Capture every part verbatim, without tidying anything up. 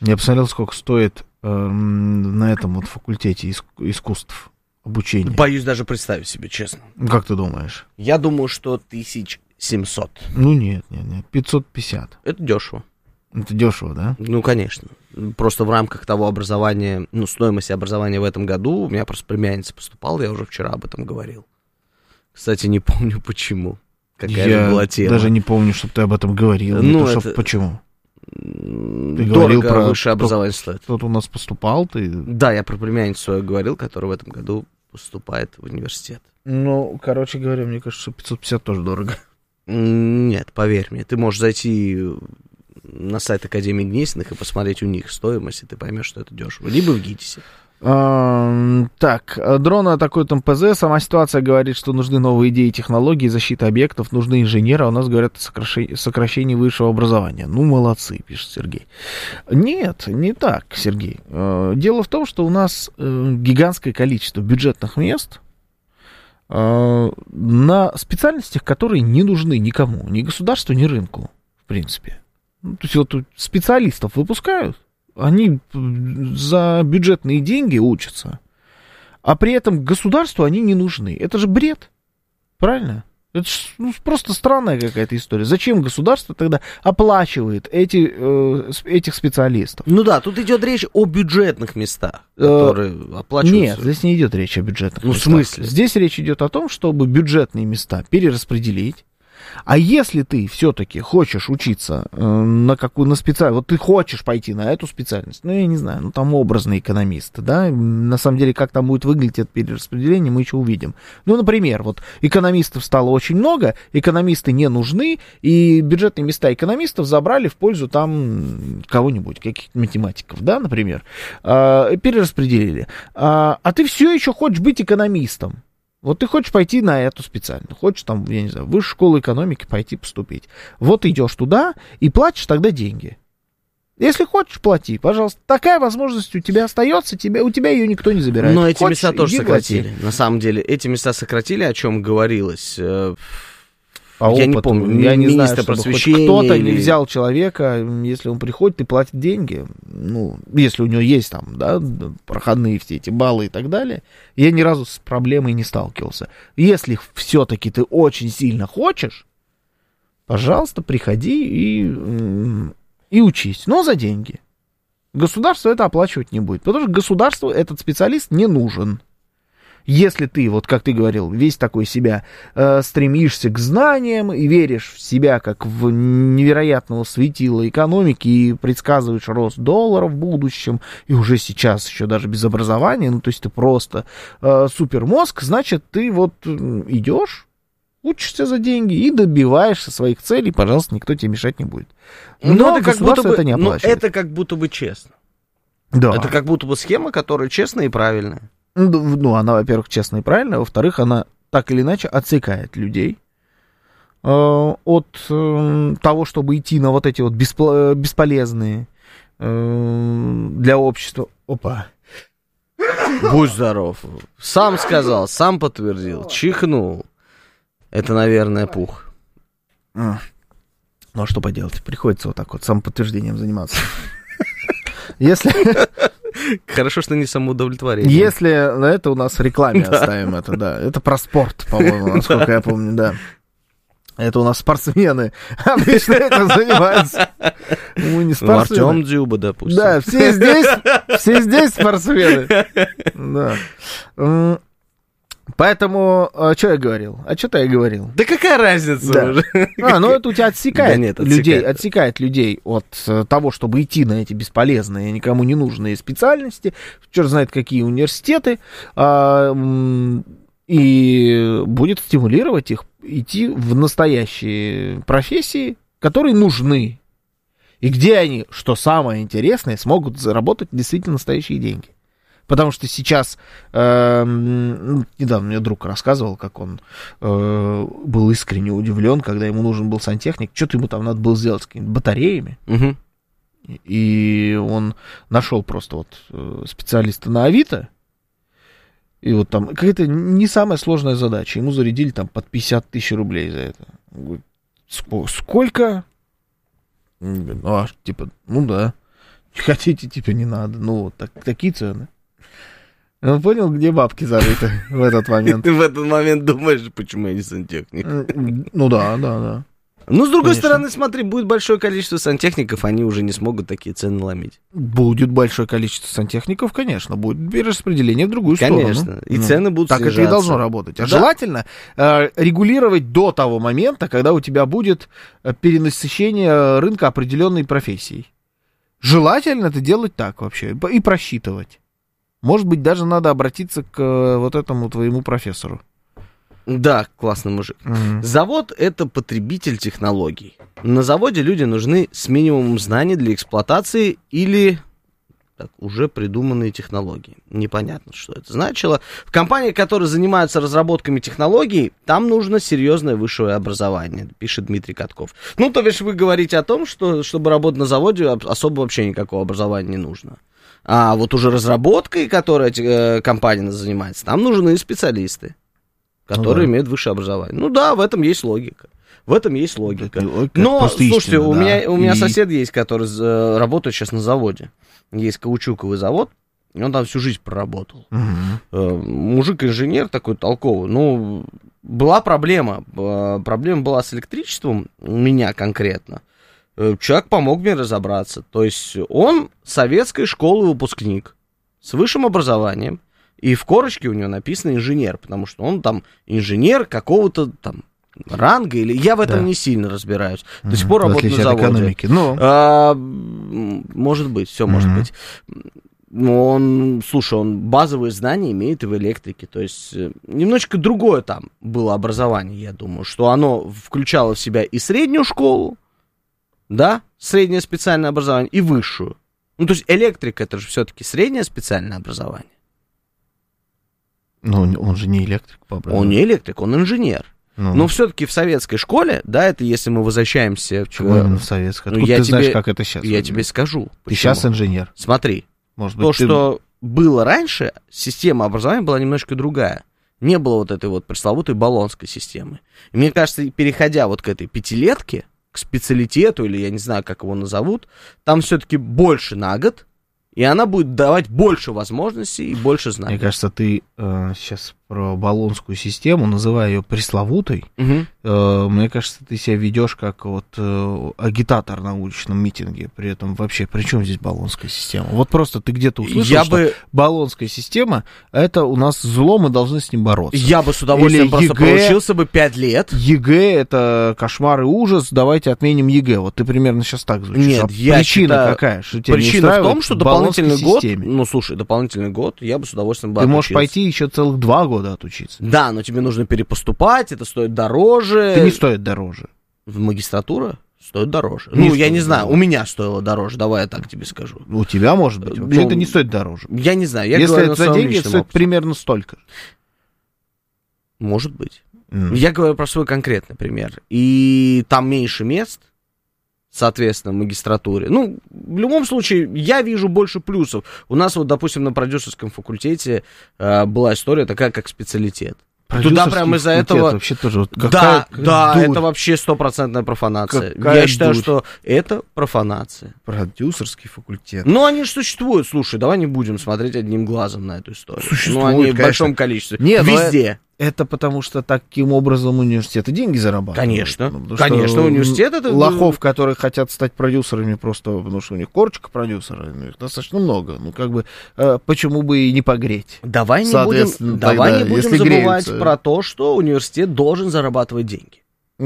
Я посмотрел, сколько стоит э, на этом вот факультете иск- искусств обучения. Боюсь даже представить себе, честно. Как ты думаешь? Я думаю, что тысяч семьсот. Ну нет, нет, нет, пятьсот пятьдесят. Это дешево. Это дешево, да? Ну, конечно. Просто в рамках того образования, ну, стоимости образования в этом году, у меня просто племянница поступала, я уже вчера об этом говорил. Кстати, не помню почему. Какая я была тема. Даже не помню, чтобы ты об этом говорил. Ну, не то, это... что почему. Ты Дорого про высшее образование стоит. Кто-то у нас поступал, ты... Да, я про племянницу свою говорил, которая в этом году поступает в университет. Ну, короче говоря, мне кажется, что пятьсот пятьдесят тоже дорого. Нет, поверь мне, ты можешь зайти на сайт Академии Гнесиных и посмотреть у них стоимость, и ты поймешь, что это дешево. Либо в ГИТИСе. А, так, дрон атакует эм пэ зэ. Сама ситуация говорит, что нужны новые идеи, технологии, защита объектов, нужны инженеры, а у нас говорят о сокращении, сокращении высшего образования. Ну, молодцы, пишет Сергей. Нет, не так, Сергей. Дело в том, что у нас гигантское количество бюджетных мест на специальностях, которые не нужны никому, ни государству, ни рынку, в принципе. Ну, то есть вот специалистов выпускают, они за бюджетные деньги учатся, а при этом государству они не нужны. Это же бред, правильно? Это ж, ну, просто странная какая-то история. Зачем государство тогда оплачивает эти, э, этих специалистов? Ну да, тут идет речь о бюджетных местах, которые э, оплачиваются. Нет, здесь не идет речь о бюджетных ну, местах. В смысле? Здесь речь идет о том, чтобы бюджетные места перераспределить. А если ты все-таки хочешь учиться э, на какую на специальность, вот ты хочешь пойти на эту специальность, ну, я не знаю, ну, там образный экономист, да, на самом деле, как там будет выглядеть это перераспределение, мы еще увидим. Ну, например, вот экономистов стало очень много, экономисты не нужны, и бюджетные места экономистов забрали в пользу там кого-нибудь, каких-то математиков, да, например, э, перераспределили. А, а ты все еще хочешь быть экономистом. Вот ты хочешь пойти на эту специальность, хочешь там, я не знаю, в высшую школу экономики пойти поступить. Вот идешь туда и платишь тогда деньги. Если хочешь, плати, пожалуйста. Такая возможность у тебя остается, тебе, у тебя ее никто не забирает. Но эти хочешь, места тоже сократили. Плати. На самом деле, эти места сократили, о чем говорилось. По я опыту, не помню, я не знаю, министр чтобы просвещения кто-то или... не взял человека, если он приходит и платит деньги, ну, если у него есть там, да, проходные все эти баллы и так далее, я ни разу с проблемой не сталкивался. Если все-таки ты очень сильно хочешь, пожалуйста, приходи и, и учись, но за деньги. Государство это оплачивать не будет, потому что государству этот специалист не нужен. Если ты, вот как ты говорил, весь такой себя э, стремишься к знаниям и веришь в себя как в невероятного светила экономики и предсказываешь рост доллара в будущем, и уже сейчас еще даже без образования, ну то есть ты просто э, супермозг, значит ты вот идешь, учишься за деньги и добиваешься своих целей, пожалуйста, никто тебе мешать не будет. Но, но это государство как будто бы, это не оплачивает. Но это как будто бы честно. Да. Это как будто бы схема, которая честная и правильная. Ну, она, во-первых, честная и правильная, во-вторых, она так или иначе отсекает людей э, от э, того, чтобы идти на вот эти вот беспл- бесполезные э, для общества. Опа. Будь здоров. Сам сказал, сам подтвердил, чихнул. Это, наверное, пух. А. Ну, а что поделать? Приходится вот так вот самоподтверждением заниматься. Если... Хорошо, что не самоудовлетворение. Если на это у нас в рекламе оставим это, да. Это про спорт, по-моему, насколько я помню, да. Это у нас спортсмены обычно этим занимаются. Мы не спортсмены. Ну, Артем Дзюба, допустим. Да, все здесь, все здесь спортсмены. Да. Поэтому, а, что я говорил? А что-то я говорил. Да какая разница да. уже? А, ну это у тебя отсекает, да нет, людей, отсекает. отсекает людей от того, чтобы идти на эти бесполезные, никому не нужные специальности, черт знает какие университеты, а, и будет стимулировать их идти в настоящие профессии, которые нужны, и где они, что самое интересное, смогут заработать действительно настоящие деньги. Потому что сейчас, э, недавно мне друг рассказывал, как он э, был искренне удивлен, когда ему нужен был сантехник, что-то ему там надо было сделать с какими-то батареями. Угу. И он нашел просто вот специалиста на Авито, и вот там какая-то не самая сложная задача. Ему зарядили там под пятьдесят тысяч рублей за это. Он говорит, сколько? Ну, а, типа, ну да. Хотите, типа, не надо. Ну, вот так, такие цены. Он понял, где бабки зарыты в этот момент. Ты в этот момент думаешь, почему я не сантехник? Ну да, да, да. Ну, с другой стороны, смотри, будет большое количество сантехников, они уже не смогут такие цены ломить. Будет большое количество сантехников, конечно, будет перераспределение в другую сторону. Конечно, и цены будут снижаться. Так это и должно работать. А да. желательно э, регулировать до того момента, когда у тебя будет перенасыщение рынка определенной профессией. Желательно это делать так вообще и просчитывать. Может быть, даже надо обратиться к вот этому твоему профессору. Да, классный мужик. Mm-hmm. Завод — это потребитель технологий. На заводе люди нужны с минимумом знаний для эксплуатации или так, уже придуманные технологии. Непонятно, что это значило. В компаниях, которые занимаются разработками технологий, там нужно серьезное высшее образование, пишет Дмитрий Катков. Ну, то бишь вы говорите о том, что чтобы работать на заводе, особо вообще никакого образования не нужно. А вот уже разработкой, которой э, компания занимается, там нужны специалисты, которые ну, да. имеют высшее образование. Ну да, в этом есть логика. В этом есть логика. логика Но, слушайте, истина, у, да. меня, у меня и... сосед есть, который э, работает сейчас на заводе. Есть каучуковый завод, и он там всю жизнь проработал. Угу. Э, мужик-инженер такой толковый. Ну, была проблема. Э, проблема была с электричеством, у меня конкретно. Э, человек помог мне разобраться. То есть он советской школы выпускник с высшим образованием. И в корочке у него написано инженер, потому что он там инженер какого-то там ранга, или я в этом да. не сильно разбираюсь. До mm-hmm. сих пор работаю на заводе. Но... А, может быть, все mm-hmm. может быть. Но он, слушай, он базовые знания имеет и в электрике. То есть немножечко другое там было образование, я думаю, что оно включало в себя и среднюю школу, да, среднее специальное образование, и высшую. Ну, то есть электрика — это же все-таки среднее специальное образование. Но он, он же не электрик, по образованию. Он не электрик, он инженер. Ну. Но все-таки в советской школе, да, это если мы возвращаемся... Почему к... именно в советской? Откуда я ты тебе, знаешь, как это сейчас? Я тебе скажу. Ты почему? Сейчас инженер. Смотри, может быть, то, ты... что было раньше, система образования была немножко другая. Не было вот этой вот пресловутой болонской системы. И мне кажется, переходя вот к этой пятилетке, к специалитету, или я не знаю, как его назовут, там все-таки больше на год, и она будет давать больше возможностей и больше знаний. Мне кажется, ты э, сейчас про болонскую систему, называя ее пресловутой, угу. э, мне кажется, ты себя ведешь как вот э, агитатор на уличном митинге. При этом вообще, при чем здесь болонская система? Вот просто ты где-то услышал, я что бы... болонская система, это у нас зло, мы должны с ним бороться. Я бы с удовольствием Или просто ЕГЭ, проучился бы пять лет. ЕГЭ — это кошмар и ужас, давайте отменим ЕГЭ. Вот ты примерно сейчас так звучишь. Нет, а я причина считаю, какая? Что тебя причина не в том, что дополнительный год, системе? ну слушай, дополнительный год я бы с удовольствием бы Ты отучился. можешь пойти еще целых два года отучиться. Да, но тебе нужно перепоступать, это стоит дороже. Это не стоит дороже. В магистратура стоит дороже. Не ну, я не знаю, дороже. У меня стоило дороже, давай я так тебе скажу. У тебя, может быть, вообще ну, это не стоит дороже. Я не знаю, я Если говорю это за деньги, это стоит опыте. примерно столько. Может быть. Mm. Я говорю про свой конкретный пример. И там меньше мест, соответственно, в магистратуре. Ну, в любом случае, я вижу больше плюсов. У нас вот, допустим, на продюсерском факультете э, была история такая, как специалитет. Туда прямо из-за этого... Вообще тоже вот да, какая... да, дурь. это вообще стопроцентная профанация. Какая я считаю, дурь. что это профанация. Продюсерский факультет. Ну, они же существуют. Слушай, давай не будем смотреть одним глазом на эту историю. Существуют, ну, они конечно. в большом количестве. Нет, везде. Это потому, что таким образом университеты деньги зарабатывают. Конечно, ну, конечно, университет это... Лохов, которые хотят стать продюсерами просто потому, что у них корочка продюсера, ну, их достаточно много. Ну, как бы, э, почему бы и не погреть? Давай не будем, давай тогда, не будем если забывать греются. про то, что университет должен зарабатывать деньги.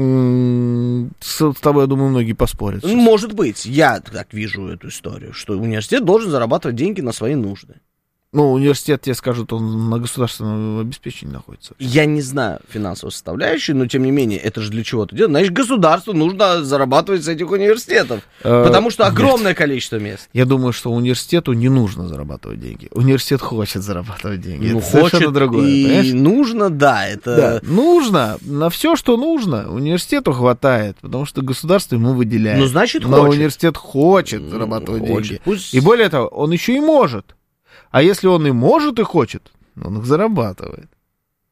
С, с тобой, я думаю, многие поспорят. сейчас. Может быть, я так вижу эту историю, что университет должен зарабатывать деньги на свои нужды. Ну, университет, тебе скажут, он на государственном обеспечении находится. Я не знаю финансовой составляющей, но тем не менее, это же для чего-то делать. Значит, государству нужно зарабатывать с этих университетов, Э, потому что огромное нет. количество мест. Я думаю, что университету не нужно зарабатывать деньги. Университет хочет зарабатывать деньги. Ну, это совершенно хочет другое, и понимаешь? нужно, да, это... Да, нужно, на все, что нужно, университету хватает, потому что государство ему выделяет. Ну, значит, Но хочет. университет хочет зарабатывать Хочет. деньги. Пусть- И более того, он еще и может. А если он и может, и хочет, он их зарабатывает.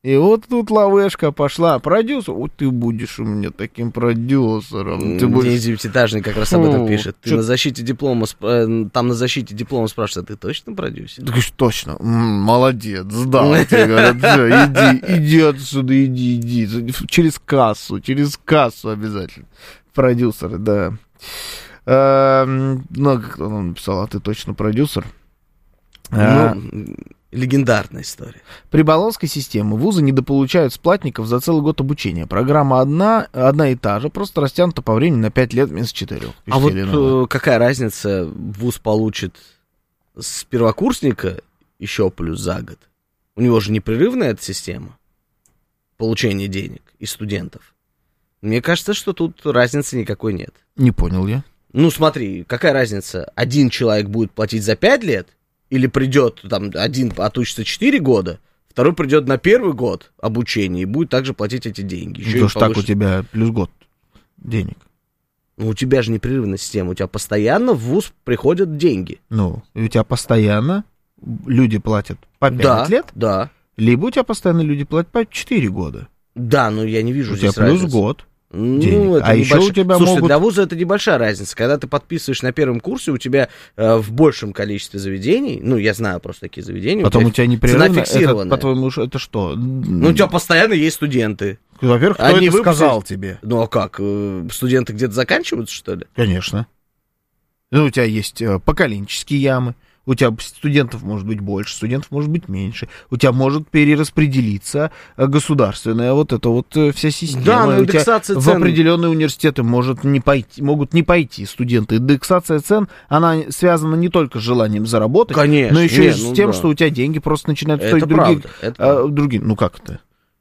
И вот тут лавешка пошла. Продюсер, вот ты будешь у меня таким продюсером. Ты будешь... Девятиэтажный как раз об этом Фу, пишет. Ты чё- на защите диплома, сп- там на защите диплома спрашивают, а ты точно продюсер? Ты говоришь, точно, м, молодец, сдал. Тебе говорят, «Всё, иди, иди отсюда, иди, иди. Через кассу, через кассу обязательно. Продюсеры, да. Эм, Ну, как он написал, а ты точно продюсер? А, Ну, легендарная история. При Болонской системе вузы недополучают с платников за целый год обучения. Программа одна, одна и та же, просто растянута по времени на пять лет вместо четырех. А вот э, какая разница, вуз получит с первокурсника еще плюс за год? У него же непрерывная эта система получения денег из студентов. Мне кажется, что тут разницы никакой нет. Не понял я. Ну, смотри, какая разница? Один человек будет платить за пять лет, или придет, там, один отучится четыре года, второй придет на первый год обучения и будет также платить эти деньги. Еще Потому что так у тебя плюс год денег. Ну, у тебя же непрерывная система, у тебя постоянно в вуз приходят деньги. Ну, и у тебя постоянно люди платят по пять Да, лет, да. либо у тебя постоянно люди платят по четыре года. Да, но я не вижу У тебя здесь плюс разницы. год. Ну, денег. это А еще небольш- у тебя Слушай, могут- для вуза это небольшая разница. Когда ты подписываешь на первом курсе, у тебя э, в большем количестве заведений, ну, я знаю просто такие заведения. Потом у тебя непрерывно... цена Это, фиксированная. по-твоему, ш- это что? Ну, у тебя постоянно есть студенты. Во-первых, кто Они это выпустят- сказал тебе? Ну, а как? э, Студенты где-то заканчиваются, что ли? Конечно. Ну, у тебя есть э, поколенческие ямы. У тебя студентов может быть больше, студентов может быть меньше. У тебя может перераспределиться э, государственная вот эта вот э, вся система. Да, но И у тебя индексация в цен- определенные университеты может не пойти, могут не пойти студенты. Индексация цен, она связана не только с желанием заработать, Конечно, но еще не, и с ну тем, да. что у тебя деньги просто начинают Это стоить других. правда, это а, правда. другие. Ну как это?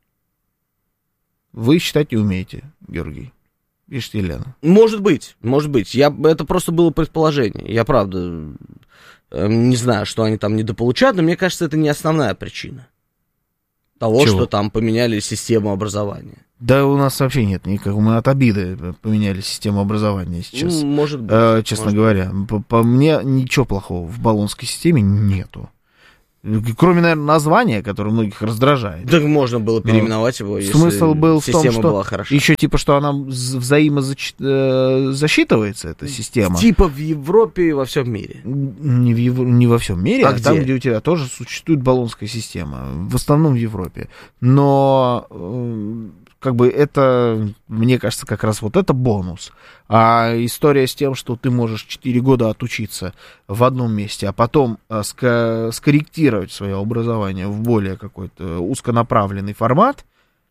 Вы считать не умеете, Георгий. Пишет Елена. Может быть, может быть. Я, это просто было предположение. Я, правда, э, не знаю, что они там недополучают, но мне кажется, это не основная причина того, Чего? что там поменяли систему образования. Да у нас вообще нет никакого. Мы от обиды поменяли систему образования сейчас. Ну, может быть. Э, честно может говоря, по, по мне ничего плохого в болонской системе нету. Кроме, наверное, названия, которое многих раздражает. Да можно было переименовать его, если Смысл был в том, система что была хороша. еще типа, что она взаимозасчитывается, эта система. Типа в Европе и во всем мире. Не, в Ев- не во всем мире, А а, где? там, где у тебя тоже существует болонская система. В основном в Европе. Но э, как бы это, мне кажется, как раз вот это бонус. А история с тем, что ты можешь четыре года отучиться в одном месте, а потом э, ска- скорректировать свое образование в более какой-то узконаправленный формат,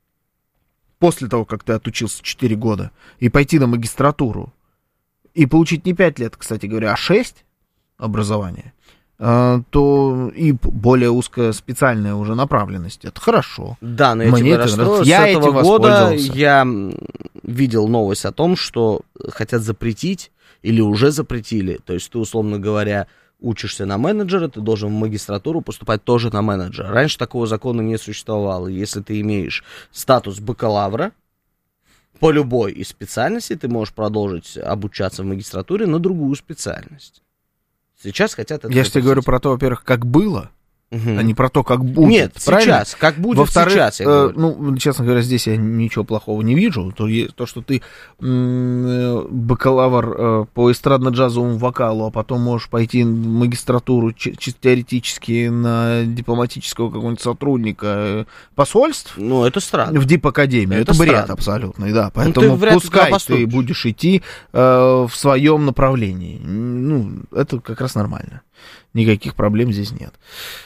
после того, как ты отучился четыре года, и пойти на магистратуру, и получить не пять лет, кстати говоря, а шесть образования, э, то и более узкоспециальная уже направленность. Это хорошо. Да, но я Мне тебя это расстроил. нравится. С Я этого этим года воспользовался. я м, видел новость о том, что хотят запретить или уже запретили. То есть ты, условно говоря, учишься на менеджера, ты должен в магистратуру поступать тоже на менеджера. Раньше такого закона не существовало. Если ты имеешь статус бакалавра, по любой из специальностей ты можешь продолжить обучаться в магистратуре на другую специальность. Сейчас хотят это Я же тебе запретить. говорю про то, во-первых, как было, Мгм. а не про то, как будет. Нет, правильно? сейчас. Как будет Во-вторых, сейчас, я э, говорю. ну, честно говоря, здесь я ничего плохого не вижу. То, е- то что ты м, э, бакалавр э, по эстрадно-джазовому вокалу, а потом можешь пойти в магистратуру чи- чисто теоретически на дипломатического какого-нибудь сотрудника э, посольств Ну, это странно. в дипакадемию. Это Это, бред странно. абсолютный, да. ты Поэтому вряд ли пускай туда ты поступишь. будешь идти э, в своем направлении. Ну, это как раз нормально. Никаких проблем здесь нет.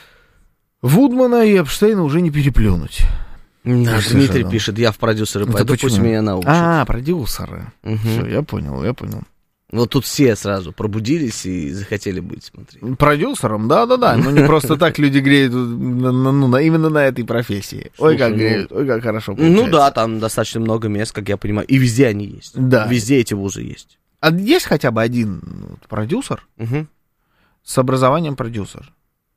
Вудмана и Эпштейна уже не переплюнуть. Наш Это Дмитрий совершенно. пишет, я в продюсеры Это пойду, почему? пусть меня научат. А, продюсеры. Мгм. Все, я понял, я понял. Вот тут все сразу пробудились и захотели быть, смотри. Продюсером, да-да-да. Ну, не просто так люди греют на- на- ну, на- именно на этой профессии. Ой, Слушай, как ну- греют, ой, как хорошо Ну получается. да, там достаточно много мест, как я понимаю, и везде они есть. Да. Везде эти вузы есть. А есть хотя бы один ну, продюсер Мгм. с образованием продюсер?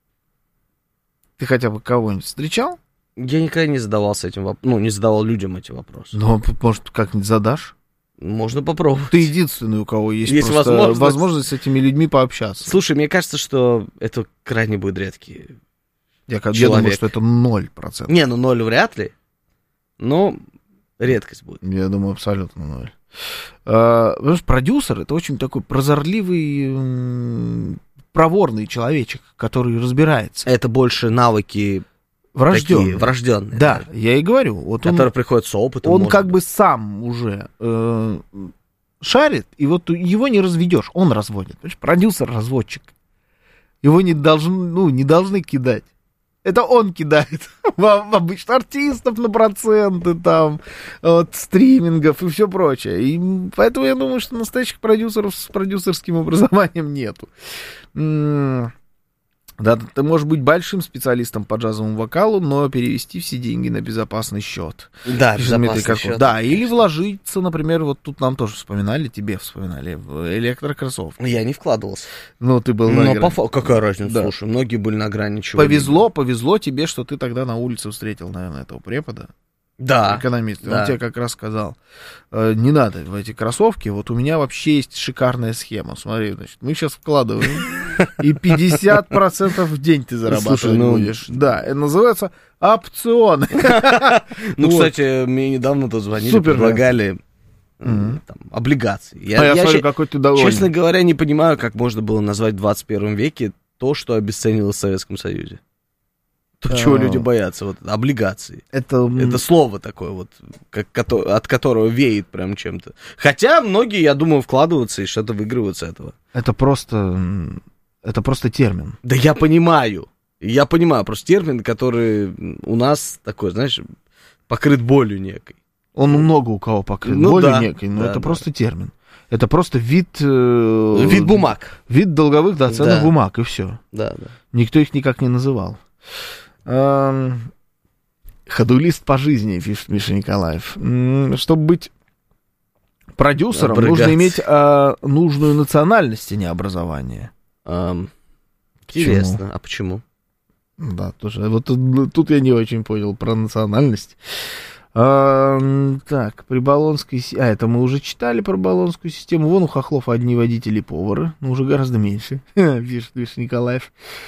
Ты хотя бы кого-нибудь встречал? Я никогда не задавался этим вопросом, ну, не задавал людям эти вопросы. Ну, может, как-нибудь задашь? Можно попробовать. Ты единственный, у кого есть, Есть просто возможность. возможность с этими людьми пообщаться. Слушай, мне кажется, что это крайне будет редкий Я, я думаю, что это ноль процентов. Не, ну ноль вряд ли, но редкость будет. Я думаю, абсолютно ноль. А, потому что продюсер — это очень такой прозорливый, проворный человечек, который разбирается. Это больше навыки врожденные. Такие, врожденные. Да, да, я и говорю. Вот который он, приходит с опытом. Он как бы сам уже э, шарит, и вот его не разведешь, он разводит. Понимаешь? Продюсер-разводчик. Его не должны, ну, не должны кидать. Это он кидает обычно артистов на проценты, там, вот, стримингов и все прочее. И поэтому я думаю, что настоящих продюсеров с продюсерским образованием нету. Да, ты можешь быть большим специалистом по джазовому вокалу, но перевести все деньги на безопасный счет. Да, безопасный счет. Да, или вложиться, например, вот тут нам тоже вспоминали, тебе вспоминали, в электрокроссовки. Я не вкладывался. Ну, ты был на Но грани. по факту, какая разница, Да. слушай, многие были на грани чего. Повезло, повезло тебе, что ты тогда на улице встретил, наверное, этого препода. Да. Экономист. Да. Он тебе как раз сказал, э, не надо в эти кроссовки, вот у меня вообще есть шикарная схема. Смотри, значит, мы сейчас вкладываем, и пятьдесят процентов в день ты зарабатывать Слушай, ну- будешь. Да, это называется опционы. Ну, Вот. кстати, мне недавно тут звонили, Супер, предлагали Мгм. там, облигации. А я смотрю, ща- какой ты довольный. честно говоря, не понимаю, как можно было назвать в двадцать первом веке то, что обесценилось в Советском Союзе. То, А. чего люди боятся, вот облигации. Это, м, Это слово такое вот, как, кото- от которого веет прям чем-то. Хотя многие, я думаю, вкладываются и что-то выигрывают с этого. это просто, м, это просто термин. Да я понимаю. Я понимаю, просто термин, который у нас такой, знаешь, покрыт болью некой. Он много у кого покрыт Ну болью да, некой, но да, это да. просто термин. Это просто вид... э, Вид бумаг. Вид долговых, да, ценных Да. бумаг, и все. Да, да. Никто их никак не называл. Эм, Ходулист по жизни, пишет Миша Николаев. М, Чтобы быть продюсером, Обрыгаться. нужно иметь э, нужную национальность, а не образование. Ам, Почему? интересно, а почему? Да, тоже. Вот тут, тут я не очень понял про национальность. Эм, так, при Болонской... си- А, это мы уже читали про Болонскую систему. Вон у хохлов одни водители и повары, но уже гораздо меньше. Пишет, пишет Николаев.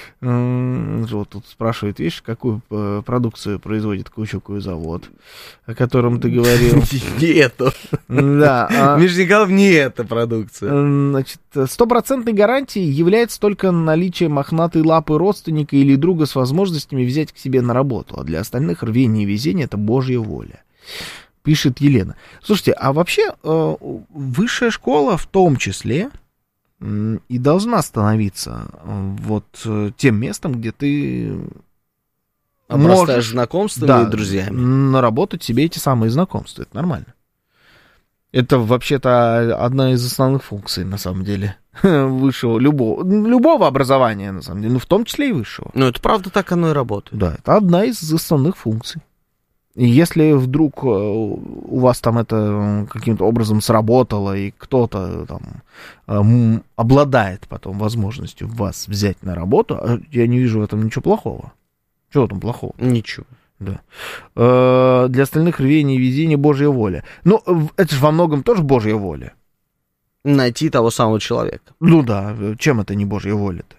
М, Вот тут спрашивает, видишь, какую э, продукцию производит Каучуковый завод, о котором ты говорил. Не это. Да. а, Миша Николаев, не эта продукция. М, Значит, стопроцентной гарантией является только наличие мохнатой лапы родственника или друга с возможностями взять к себе на работу, а для остальных рвение и везение — это божья воля. Пишет Елена. Слушайте, а вообще э, высшая школа в том числе м, и должна становиться э, вот э, тем местом, где ты Обрастаешь можешь, знакомствами да, и друзьями. наработать себе эти самые знакомства. Это нормально. Это вообще-то одна из основных функций, на самом деле, высшего, любого, любого образования, на самом деле, ну, в том числе и высшего. Ну, это правда так оно и работает. Да, это одна из основных функций. И если вдруг э, у вас там это э, каким-то образом сработало, и кто-то там э, м, обладает потом возможностью вас взять на работу, а я не вижу в этом ничего плохого. Чего там плохого? Ничего. Да. Э, Для остальных рвение и везение Божья воля. Ну, в- это же во многом тоже Божья воля. Найти того самого человека. Ну да, чем это не Божья воля-то?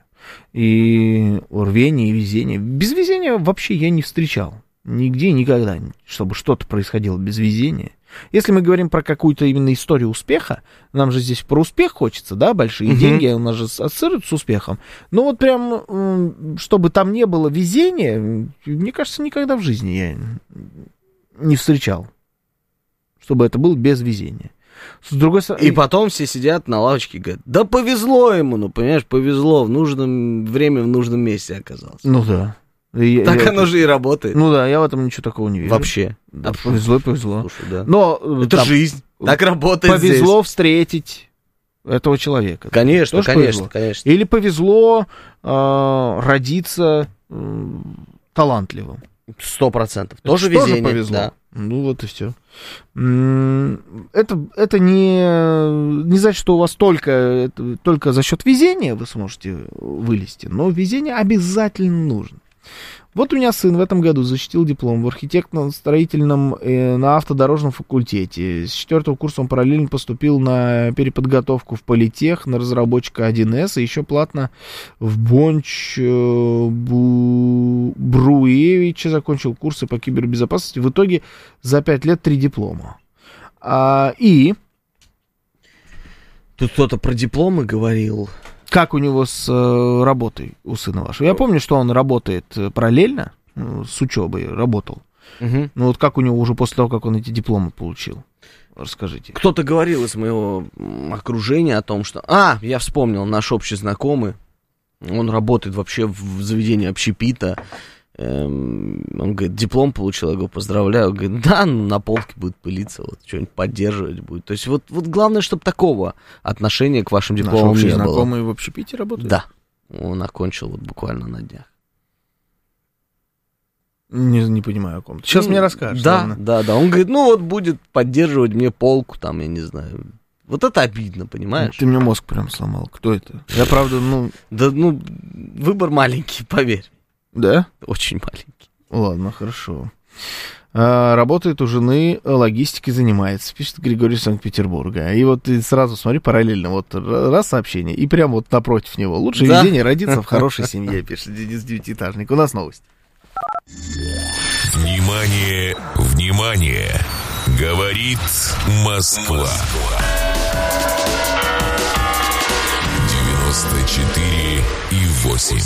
И рвение и везение. Без везения вообще я не встречал. Нигде, никогда, чтобы что-то происходило без везения. Если мы говорим про какую-то именно историю успеха, нам же здесь про успех хочется, да, большие Мгм. деньги у нас же ассоциируют с успехом. Но вот прям, м, чтобы там не было везения, мне кажется, никогда в жизни я не встречал, чтобы это было без везения. С другой стороны... И потом все сидят на лавочке и говорят, да повезло ему, ну, понимаешь, повезло, в нужном время в нужном месте оказался. Ну да. И- Так я- оно же и работает. Ну да, я в этом ничего такого не вижу. Вообще. Да, А, повезло, повезло. Слушай, да. Но э, Это там жизнь. Так работает повезло здесь. встретить этого человека. Конечно, Тоже конечно, повезло. конечно. Или повезло э, родиться э, талантливым. Сто процентов. Тоже Это везение. повезло. Да. Ну вот и все. Это, это не, не значит, что у вас только, это, только за счет везения вы сможете вылезти, но везение обязательно нужно. Вот у меня сын в этом году защитил диплом в архитектурно-строительном э, на автодорожном факультете. С четвертого курса он параллельно поступил на переподготовку в Политех, на разработчика один эс, и еще платно в Бонч э, Бу, Бруевиче закончил курсы по кибербезопасности. В итоге за пять лет три диплома. А, и... Тут кто-то про дипломы говорил... Как у него с э, работой, у сына вашего? Я помню, что он работает параллельно, э, с учебой работал. Угу. Но вот как у него уже после того, как он эти дипломы получил? Расскажите. Кто-то говорил из моего окружения о том, что... А, я вспомнил, наш общий знакомый, он работает вообще в заведении общепита. Эм, он говорит, диплом получил, я говорю, поздравляю. Он говорит, да, ну, на полке будет пылиться, вот, что-нибудь поддерживать будет. То есть вот, вот главное, чтобы такого отношения к вашим дипломам не было. Знакомый в общепите работает? Да, он окончил вот буквально на днях. Не, не понимаю о ком. Сейчас ну, мне расскажешь. Да, ладно. да, да. Он говорит, ну вот будет поддерживать мне полку, там, я не знаю. Вот это обидно, понимаешь? Ты мне мозг прям сломал. Кто это? Я правда, ну... Да, ну, выбор маленький, поверь. Да? Очень маленький. Ладно, хорошо. А, работает у жены, логистикой занимается, пишет Григорий из Санкт-Петербурга. И вот ты сразу смотри параллельно, вот раз сообщение, и прямо вот напротив него. Лучшее да? видение родиться в хорошей семье, пишет Денис Девятиэтажник. У нас новость. Внимание, внимание! Говорит Москва. девяносто четыре и восемь.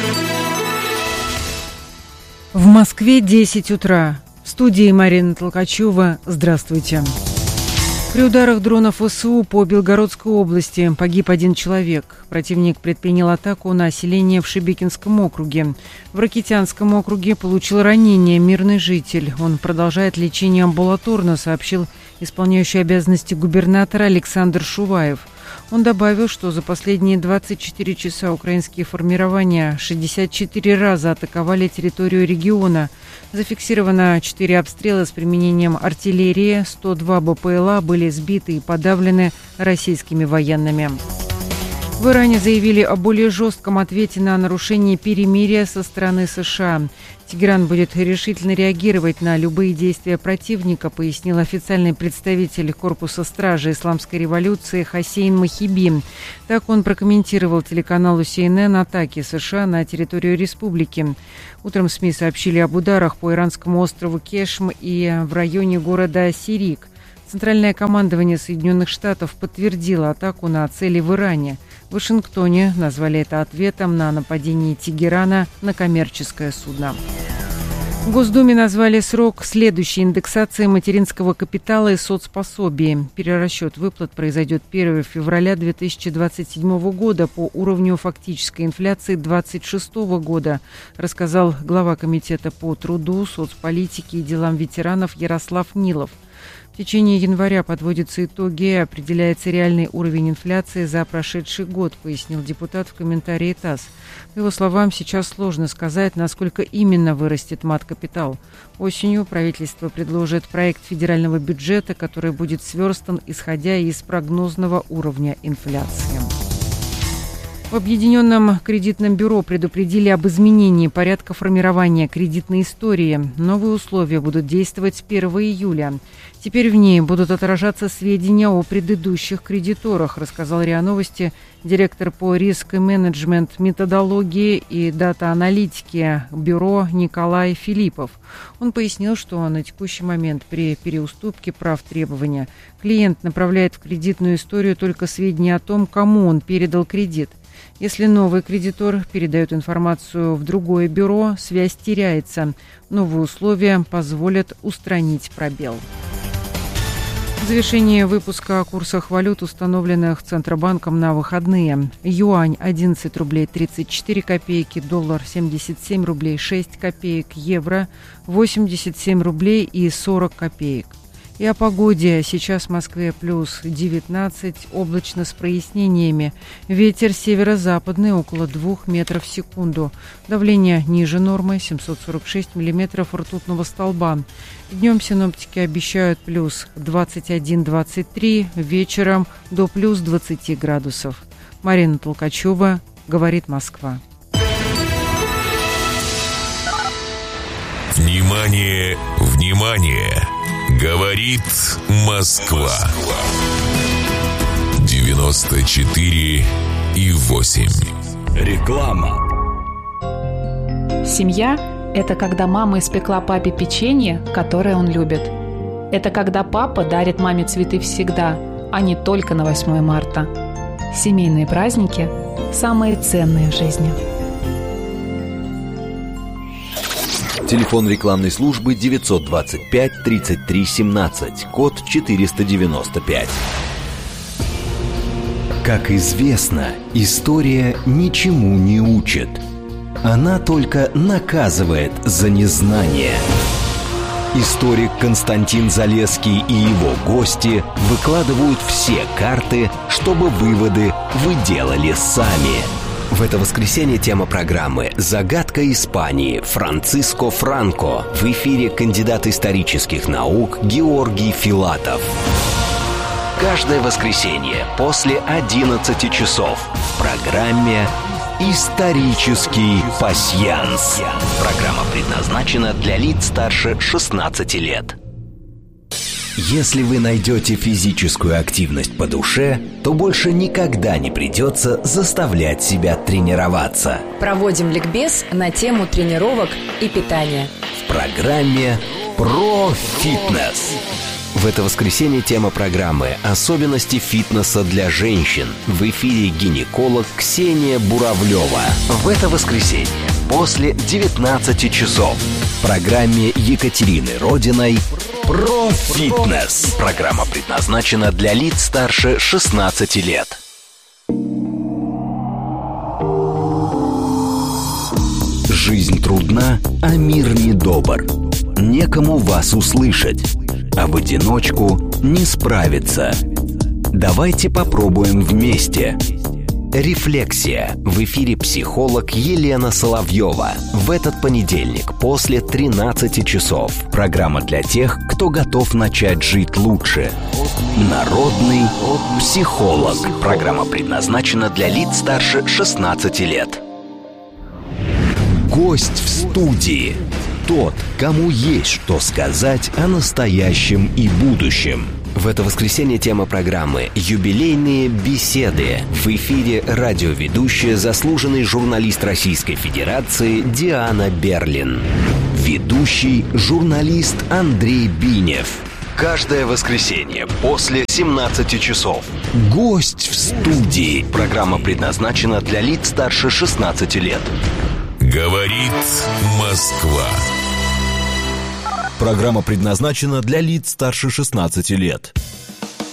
В Москве десять утра. В студии Марина Толкачева. Здравствуйте. При ударах дронов ВСУ по Белгородской области погиб один человек. Противник предпринял атаку на селение в Шебекинском округе. В Ракитянском округе получил ранение мирный житель. Он продолжает лечение амбулаторно, сообщил исполняющий обязанности губернатора Александр Шуваев. Он добавил, что за последние двадцать четыре часа украинские формирования шестьдесят четыре раза атаковали территорию региона. Зафиксировано четыре обстрела с применением артиллерии, сто два БПЛА были сбиты и подавлены российскими военными. В Иране заявили о более жестком ответе на нарушение перемирия со стороны США. Тегеран будет решительно реагировать на любые действия противника, пояснил официальный представитель Корпуса стражи Исламской революции Хасейн Махиби. Так он прокомментировал телеканалу си эн эн атаки США на территорию республики. Утром СМИ сообщили об ударах по иранскому острову Кешм и в районе города Сирик. Центральное командование Соединенных Штатов подтвердило атаку на цели в Иране. В Вашингтоне назвали это ответом на нападение Тегерана на коммерческое судно. В Госдуме назвали срок следующей индексации материнского капитала и соцпособий. Перерасчет выплат произойдет первого февраля две тысячи двадцать седьмого года по уровню фактической инфляции две тысячи двадцать шестого года, рассказал глава Комитета по труду, соцполитике и делам ветеранов Ярослав Нилов. В течение января подводятся итоги и определяется реальный уровень инфляции за прошедший год, пояснил депутат в комментарии ТАСС. По его словам, сейчас сложно сказать, насколько именно вырастет мат-капитал. Осенью правительство предложит проект федерального бюджета, который будет сверстан, исходя из прогнозного уровня инфляции. В Объединенном кредитном бюро предупредили об изменении порядка формирования кредитной истории. Новые условия будут действовать с первого июля. Теперь в ней будут отражаться сведения о предыдущих кредиторах, рассказал РИА Новости директор по риск-менеджмент, методологии и дата-аналитике бюро Николай Филиппов. Он пояснил, что на текущий момент при переуступке прав требования клиент направляет в кредитную историю только сведения о том, кому он передал кредит. Если новый кредитор передает информацию в другое бюро, связь теряется. Новые условия позволят устранить пробел. В завершении выпуска о курсах валют, установленных Центробанком на выходные. Юань одиннадцать рублей тридцать четыре копейки, доллар семьдесят семь рублей шесть копеек, евро восемьдесят семь рублей и сорок копеек. И о погоде. Сейчас в Москве плюс девятнадцать, облачно с прояснениями. Ветер северо-западный около двух метров в секунду. Давление ниже нормы семьсот сорок шесть миллиметров ртутного столба. Днем синоптики обещают плюс двадцать один - двадцать три, вечером до плюс двадцати градусов. Марина Толкачева, говорит Москва. Внимание, внимание! Говорит Москва. девяносто четыре и восемь. Реклама. Семья – это когда мама испекла папе печенье, которое он любит. Это когда папа дарит маме цветы всегда, а не только на восьмое марта. Семейные праздники – самые ценные в жизни. Телефон рекламной службы девятьсот двадцать пять тридцать три семнадцать, код четыреста девяносто пять. Как известно, история ничему не учит. Она только наказывает за незнание. Историк Константин Залесский и его гости выкладывают все карты, чтобы выводы вы делали сами. В это воскресенье тема программы «Загадка Испании» Франциско Франко. В эфире кандидат исторических наук Георгий Филатов. Каждое воскресенье после одиннадцати часов в программе «Исторический пасьянс». Программа предназначена для лиц старше шестнадцати лет. Если вы найдете физическую активность по душе, то больше никогда не придется заставлять себя тренироваться. Проводим ликбез на тему тренировок и питания в программе «Про фитнес». В это воскресенье тема программы «Особенности фитнеса для женщин». В эфире гинеколог Ксения Буравлева. В это воскресенье после девятнадцати часов в программе Екатерины Родиной «Про фитнес». Программа предназначена для лиц старше шестнадцати лет. Жизнь трудна, а мир недобр. Некому вас услышать, а в одиночку не справиться. Давайте попробуем вместе. Рефлексия. В эфире психолог Елена Соловьева. В этот понедельник после тринадцати часов. Программа для тех, кто готов начать жить лучше. Народный психолог. Программа предназначена для лиц старше шестнадцати лет. Гость в студии. Тот, кому есть что сказать о настоящем и будущем. В это воскресенье тема программы «Юбилейные беседы». В эфире радиоведущая, заслуженный журналист Российской Федерации Диана Берлин. Ведущий журналист Андрей Бинев. Каждое воскресенье после семнадцати часов. Гость в студии. Программа предназначена для лиц старше шестнадцати лет. Говорит Москва. Программа предназначена для лиц старше шестнадцати лет.